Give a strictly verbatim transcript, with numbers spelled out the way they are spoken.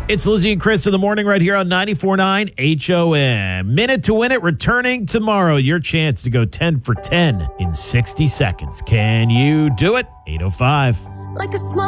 It's Lizzie and Chris in the morning right here on ninety-four point nine H O M. Minute to Win It returning tomorrow. Your chance to go ten for ten in sixty seconds. Can you do it? eight oh five. Like a small